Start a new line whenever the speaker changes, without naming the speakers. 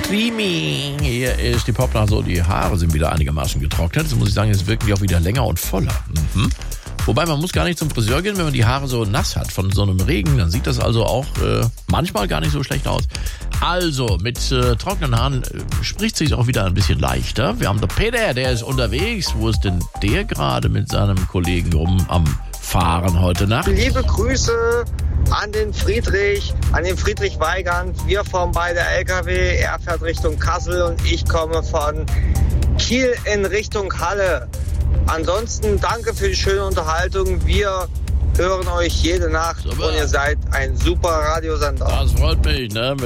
Krimi. Hier ist die Popnacht so, die Haare sind wieder einigermaßen getrocknet. Jetzt muss ich sagen, jetzt wirken die auch wieder länger und voller. Wobei, man muss gar nicht zum Friseur gehen, wenn man die Haare so nass hat von so einem Regen. Dann sieht das also auch manchmal gar nicht so schlecht aus. Also, mit trockenen Haaren spricht sich auch wieder ein bisschen leichter. Wir haben den Peter, der ist unterwegs. Wo ist denn der gerade mit seinem Kollegen rum am Fahren heute Nacht?
Liebe Grüße an den Friedrich Weigand. Wir fahren beide LKW. Er fährt Richtung Kassel und ich komme von Kiel in Richtung Halle. Ansonsten danke für die schöne Unterhaltung. Wir hören euch jede Nacht und ihr seid ein super Radiosender.
Das freut mich, ne?